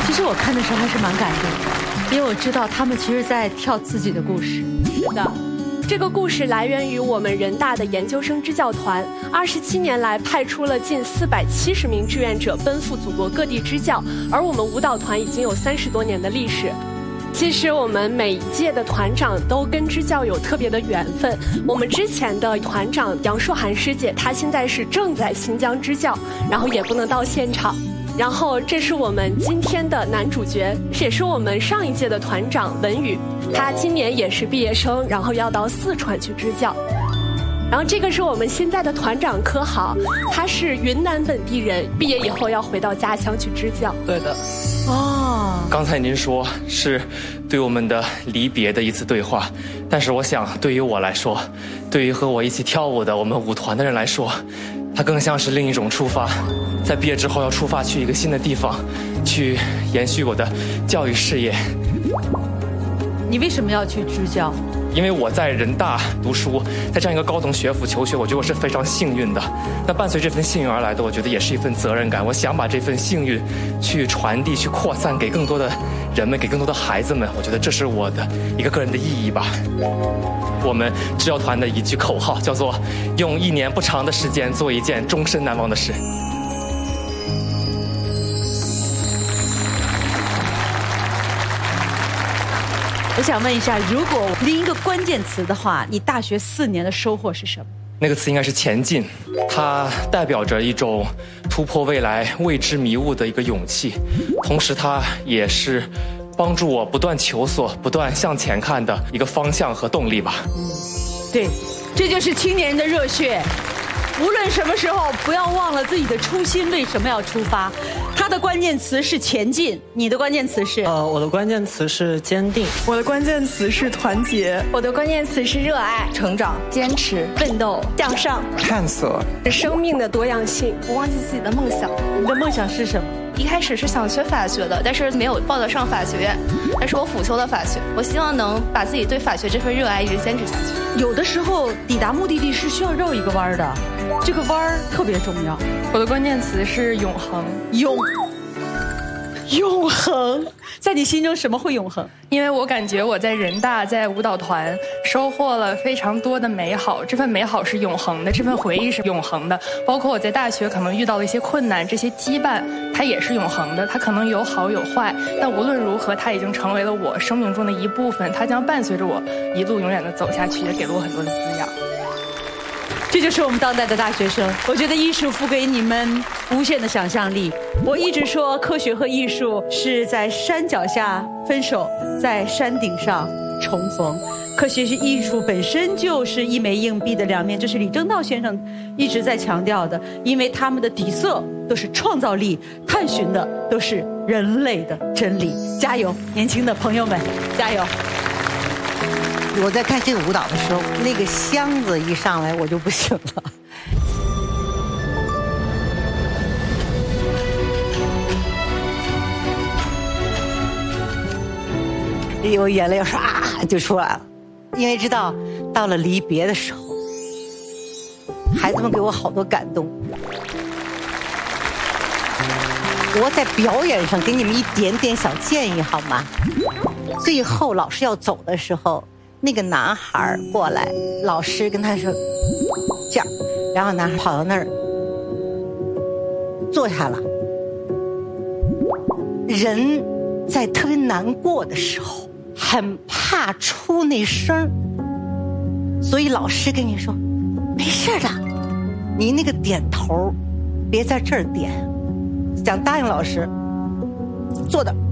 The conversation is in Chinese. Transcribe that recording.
其实我看的时候还是蛮感动的，因为我知道他们其实在跳自己的故事。 是的，这个故事来源于我们人大的研究生支教团，27年来派出了近470名志愿者奔赴祖国各地支教，而我们舞蹈团已经有30多年的历史。其实我们每一届的团长都跟支教有特别的缘分。我们之前的团长杨硕涵师姐，她现在是正在新疆支教，然后也不能到现场。然后这是我们今天的男主角，也是我们上一届的团长文宇，他今年也是毕业生，然后要到四川去支教。然后这个是我们现在的团长柯豪，他是云南本地人，毕业以后要回到家乡去支教。 对的。 哦， 刚才您说是对我们的离别的一次对话，但是我想对于我来说，对于和我一起跳舞的我们舞团的人来说，它更像是另一种出发。在毕业之后要出发去一个新的地方，去延续我的教育事业。 你为什么要去支教？ 因为我在人大读书，在这样一个高等学府求学，我觉得我是非常幸运的。那伴随这份幸运而来的，我觉得也是一份责任感。我想把这份幸运去传递、去扩散给更多的人们，给更多的孩子们。我觉得这是我的一个个人的意义吧。我们支教团的一句口号叫做“用1年不长的时间做一件终身难忘的事”。 我想问一下，如果拎一个关键词的话，你大学4年的收获是什么？ 那个词应该是前进，它代表着一种突破未来未知迷雾的一个勇气，同时它也是帮助我不断求索、不断向前看的一个方向和动力吧。 对，这就是青年人的热血。无论什么时候，不要忘了自己的初心，为什么要出发？它的关键词是前进，你的关键词是？ 我的关键词是坚定， 我的关键词是团结， 我的关键词是热爱、 成长、 坚持、奋斗、向上、 探索， 是生命的多样性。 不忘记自己的梦想。 你的梦想是什么？ 一开始是想学法学的，但是没有报得上法学院，但是我辅修了法学。我希望能把自己对法学这份热爱一直坚持下去。 有的时候抵达目的地是需要绕一个弯的，这个弯儿特别重要。 我的关键词是永恒。 永恒，在你心中什么会永恒？ 因为我感觉我在人大在舞蹈团收获了非常多的美好，这份美好是永恒的，这份回忆是永恒的。包括我在大学可能遇到了一些困难，这些羁绊它也是永恒的，它可能有好有坏，但无论如何它已经成为了我生命中的一部分，它将伴随着我一路永远的走下去，也给了我很多的滋养。 这就是我们当代的大学生。我觉得艺术赋给你们无限的想象力。我一直说，科学和艺术是在山脚下分手，在山顶上重逢。科学艺术本身就是一枚硬币的两面，这是李政道先生一直在强调的，因为他们的底色都是创造力，探寻的都是人类的真理。加油，年轻的朋友们，加油！ 我在看这个舞蹈的时候，那个箱子一上来我就不行了。有眼泪唰就出来了，因为知道到了离别的时候，孩子们给我好多感动。我在表演上给你们一点点小建议好吗？最后老师要走的时候，那个男孩过来，老师跟他说这样，然后男孩跑到那儿坐下了。人在特别难过的时候很怕出那声，所以老师跟你说没事的，你那个点头别在这儿点，想答应老师做的